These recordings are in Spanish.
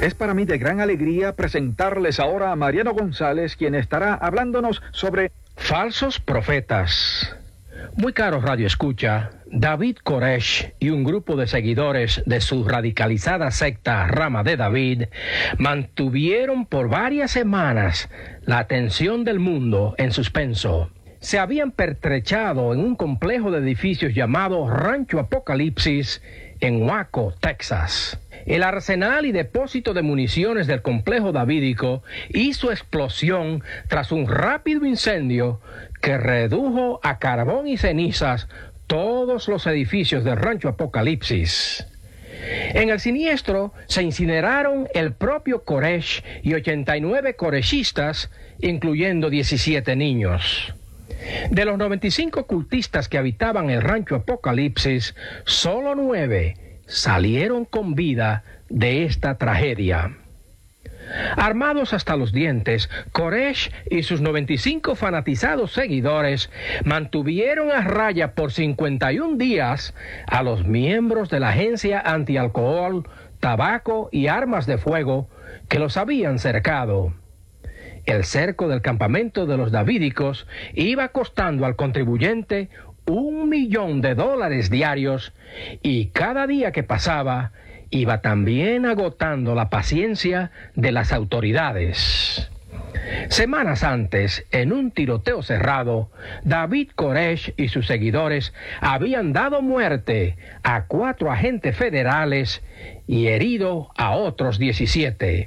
Es para mí de gran alegría presentarles ahora a Mariano González, quien estará hablándonos sobre falsos profetas. Muy caro Radio Escucha, David Koresh y un grupo de seguidores de su radicalizada secta Rama de David mantuvieron por varias semanas la atención del mundo en suspenso. Se habían pertrechado en un complejo de edificios llamado Rancho Apocalipsis en Waco, Texas. El arsenal y depósito de municiones del complejo davídico hizo explosión tras un rápido incendio que redujo a carbón y cenizas todos los edificios del Rancho Apocalipsis. En el siniestro se incineraron el propio Koresh y 89 koreshistas, incluyendo 17 niños. De los 95 cultistas que habitaban el Rancho Apocalipsis, solo 9 salieron con vida de esta tragedia. Armados hasta los dientes, Koresh y sus 95 fanatizados seguidores mantuvieron a raya por 51 días a los miembros de la agencia antialcohol, tabaco y armas de fuego que los habían cercado. El cerco del campamento de los davídicos iba costando al contribuyente $1 millón diarios, y cada día que pasaba iba también agotando la paciencia de las autoridades. Semanas antes, en un tiroteo cerrado, David Koresh y sus seguidores habían dado muerte a 4 agentes federales y herido a otros 17.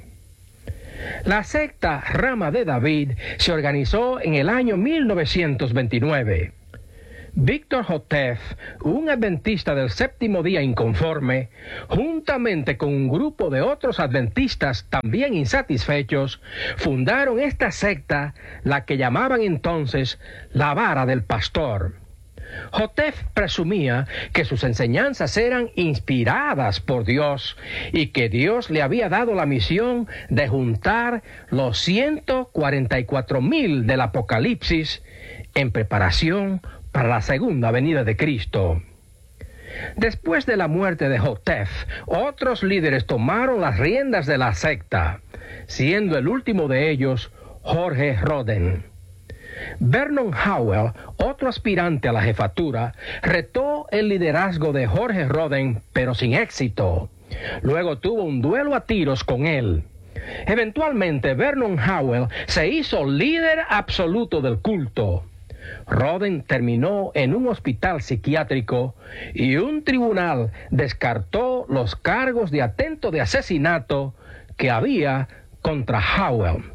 La secta Rama de David se organizó en el año 1929. Víctor Hotef, un adventista del séptimo día inconforme, juntamente con un grupo de otros adventistas también insatisfechos, fundaron esta secta, la que llamaban entonces la vara del pastor. Hotef presumía que sus enseñanzas eran inspiradas por Dios y que Dios le había dado la misión de juntar los 144,000 del Apocalipsis en preparación para la segunda venida de Cristo. Después de la muerte de Hotef, otros líderes tomaron las riendas de la secta, siendo el último de ellos Jorge Roden. Vernon Howell, otro aspirante a la jefatura, retó el liderazgo de Jorge Roden, pero sin éxito. Luego tuvo un duelo a tiros con él. Eventualmente, Vernon Howell se hizo líder absoluto del culto. Roden terminó en un hospital psiquiátrico y un tribunal descartó los cargos de atento de asesinato que había contra Howell.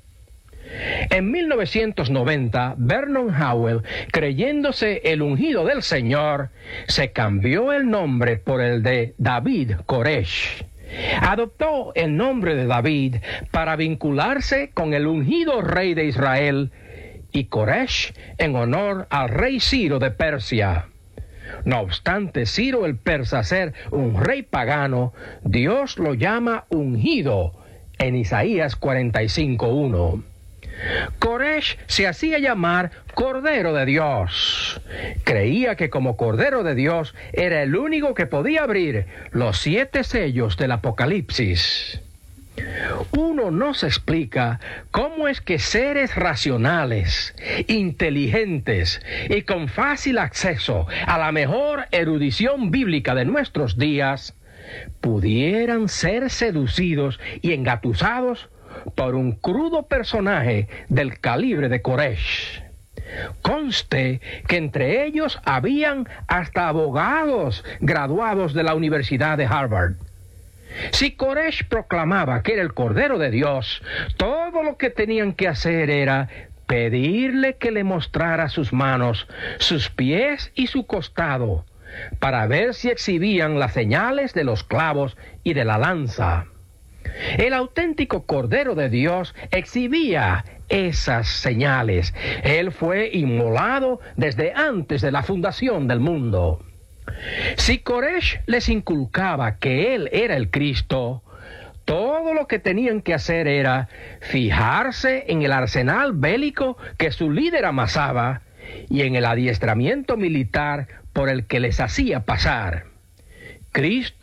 En 1990, Vernon Howell, creyéndose el ungido del Señor, se cambió el nombre por el de David Koresh. Adoptó el nombre de David para vincularse con el ungido rey de Israel, y Koresh en honor al rey Ciro de Persia. No obstante Ciro el persa ser un rey pagano, Dios lo llama ungido en Isaías 45:1. Koresh se hacía llamar Cordero de Dios. Creía que como Cordero de Dios era el único que podía abrir los 7 sellos del Apocalipsis. Uno no se explica cómo es que seres racionales, inteligentes y con fácil acceso a la mejor erudición bíblica de nuestros días pudieran ser seducidos y engatusados por un crudo personaje del calibre de Koresh. Conste que entre ellos habían hasta abogados graduados de la Universidad de Harvard. Si Koresh proclamaba que era el Cordero de Dios, todo lo que tenían que hacer era pedirle que le mostrara sus manos, sus pies y su costado, para ver si exhibían las señales de los clavos y de la lanza. El auténtico Cordero de Dios exhibía esas señales. Él fue inmolado desde antes de la fundación del mundo. Si Koresh les inculcaba que él era el Cristo, todo lo que tenían que hacer era fijarse en el arsenal bélico que su líder amasaba y en el adiestramiento militar por el que les hacía pasar. Cristo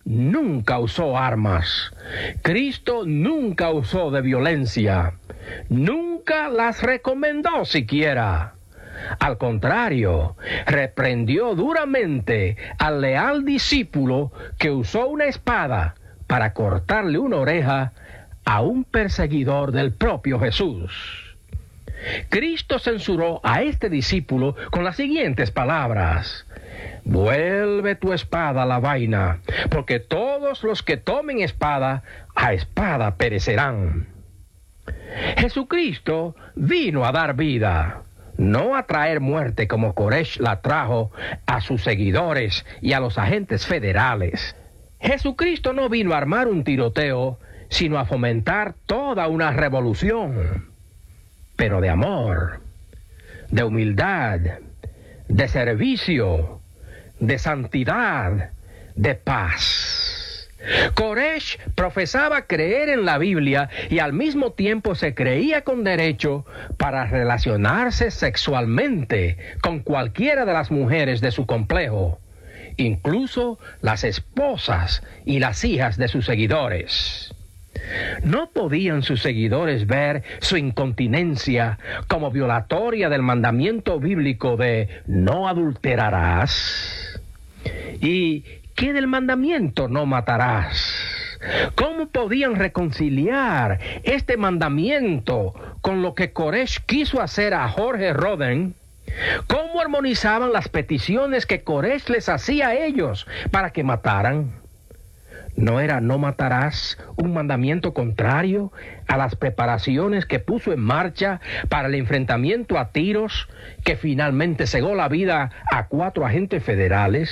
nunca usó armas. Cristo nunca usó de violencia. Nunca las recomendó siquiera. Al contrario, reprendió duramente al leal discípulo que usó una espada para cortarle una oreja a un perseguidor del propio Jesús. Cristo censuró a este discípulo con las siguientes palabras: vuelve tu espada a la vaina, porque todos los que tomen espada, a espada perecerán. Jesucristo vino a dar vida, no a traer muerte como Koresh la trajo a sus seguidores y a los agentes federales. Jesucristo no vino a armar un tiroteo, sino a fomentar toda una revolución, pero de amor, de humildad, de servicio, de santidad, de paz. Koresh profesaba creer en la Biblia y al mismo tiempo se creía con derecho para relacionarse sexualmente con cualquiera de las mujeres de su complejo, incluso las esposas y las hijas de sus seguidores. ¿No podían sus seguidores ver su incontinencia como violatoria del mandamiento bíblico de no adulterarás? ¿Y qué del mandamiento no matarás? ¿Cómo podían reconciliar este mandamiento con lo que Koresh quiso hacer a Jorge Roden? ¿Cómo armonizaban las peticiones que Koresh les hacía a ellos para que mataran? ¿No era no matarás un mandamiento contrario a las preparaciones que puso en marcha para el enfrentamiento a tiros que finalmente cegó la vida a 4 agentes federales?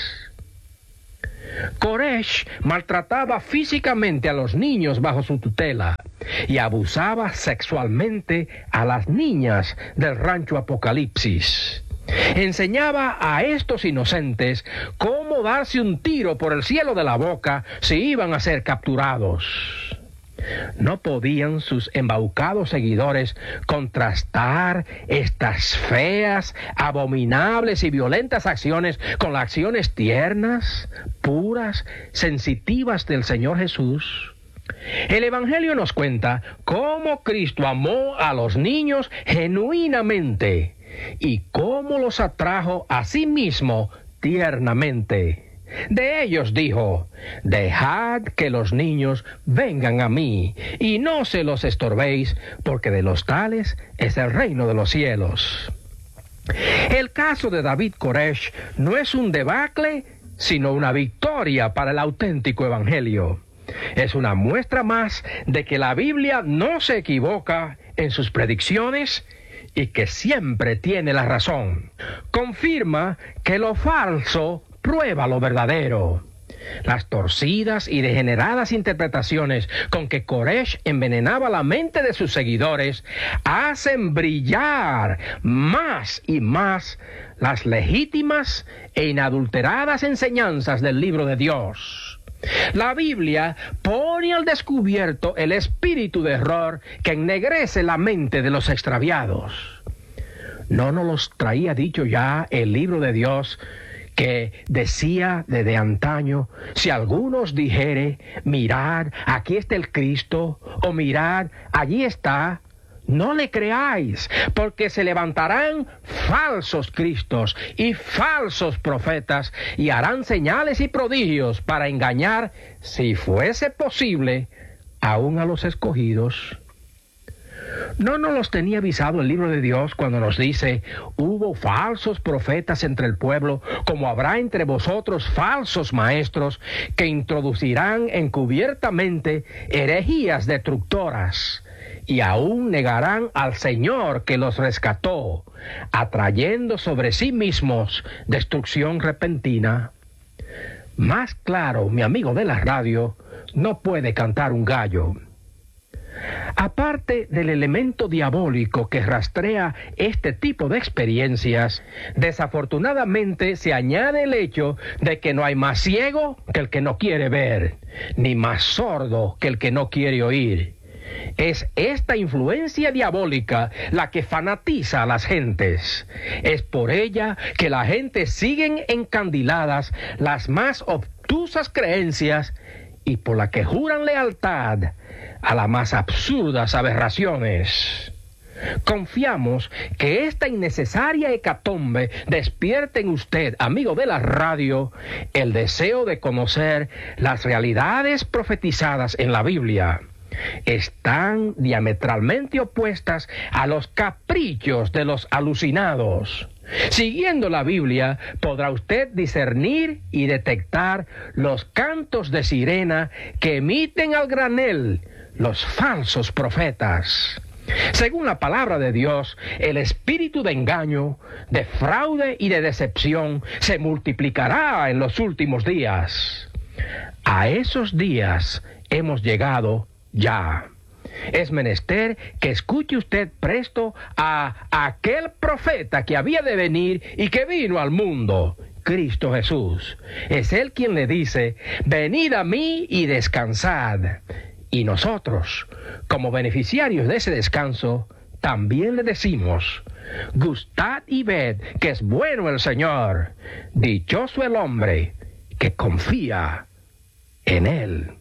Koresh maltrataba físicamente a los niños bajo su tutela y abusaba sexualmente a las niñas del rancho Apocalipsis. Enseñaba a estos inocentes cómo darse un tiro por el cielo de la boca si iban a ser capturados. ¿No podían sus embaucados seguidores contrastar estas feas, abominables y violentas acciones con las acciones tiernas, puras, sensitivas del Señor Jesús? El Evangelio nos cuenta cómo Cristo amó a los niños genuinamente y cómo los atrajo a sí mismo tiernamente. De ellos dijo: dejad que los niños vengan a mí, y no se los estorbéis, porque de los tales es el reino de los cielos. El caso de David Koresh no es un debacle, sino una victoria para el auténtico evangelio. Es una muestra más de que la Biblia no se equivoca en sus predicciones y que siempre tiene la razón. Confirma que lo falso prueba lo verdadero. Las torcidas y degeneradas interpretaciones con que Koresh envenenaba la mente de sus seguidores hacen brillar más y más las legítimas e inadulteradas enseñanzas del libro de Dios. La Biblia pone al descubierto el espíritu de error que ennegrece la mente de los extraviados. ¿No nos los traía dicho ya el libro de Dios, que decía desde antaño: si algunos dijere, mirad, aquí está el Cristo, o mirad, allí está, no le creáis, porque se levantarán falsos cristos y falsos profetas, y harán señales y prodigios para engañar, si fuese posible, aún a los escogidos? ¿No nos los tenía avisado el libro de Dios cuando nos dice: hubo falsos profetas entre el pueblo, como habrá entre vosotros falsos maestros, que introducirán encubiertamente herejías destructoras, y aún negarán al Señor que los rescató, atrayendo sobre sí mismos destrucción repentina? Más claro, mi amigo de la radio, no puede cantar un gallo. Aparte del elemento diabólico que rastrea este tipo de experiencias, desafortunadamente se añade el hecho de que no hay más ciego que el que no quiere ver, ni más sordo que el que no quiere oír. Es esta influencia diabólica la que fanatiza a las gentes. Es por ella que la gente siguen encandiladas las más obscuras obtusas creencias y por la que juran lealtad a las más absurdas aberraciones. Confiamos que esta innecesaria hecatombe despierte en usted, amigo de la radio, el deseo de conocer las realidades profetizadas en la Biblia. Están diametralmente opuestas a los caprichos de los alucinados. Siguiendo la Biblia, podrá usted discernir y detectar los cantos de sirena que emiten al granel los falsos profetas. Según la palabra de Dios, el espíritu de engaño, de fraude y de decepción se multiplicará en los últimos días. A esos días hemos llegado ya. Es menester que escuche usted presto a aquel profeta que había de venir y que vino al mundo, Cristo Jesús. Es Él quien le dice: venid a mí y descansad. Y nosotros, como beneficiarios de ese descanso, también le decimos: gustad y ved que es bueno el Señor. Dichoso el hombre que confía en Él.